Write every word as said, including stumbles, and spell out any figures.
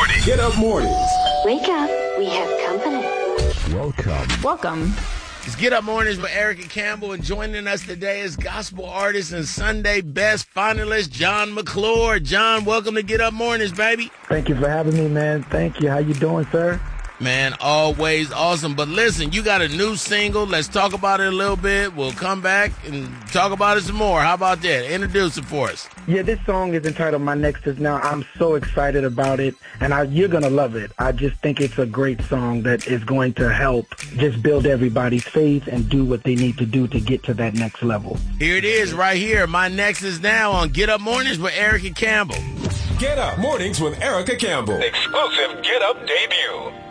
morning. Get up mornings. Wake up. We have company. Welcome. Welcome. It's Get Up Mornings with Erica Campbell, and joining us today is gospel artist and Sunday Best finalist John McClure. John, welcome to Get Up Mornings, baby. Thank you for having me, man. Thank you. How you doing, sir? Man, always awesome. But listen, you got a new single. Let's talk about it a little bit. We'll come back and talk about it some more. How about that? Introduce it for us. Yeah, this song is entitled My Next Is Now. I'm so excited about it, and I, you're going to love it. I just think it's a great song that is going to help just build everybody's faith and do what they need to do to get to that next level. Here it is right here. My Next Is Now on Get Up Mornings with Erica Campbell. Get Up Mornings with Erica Campbell. Exclusive Get Up debut.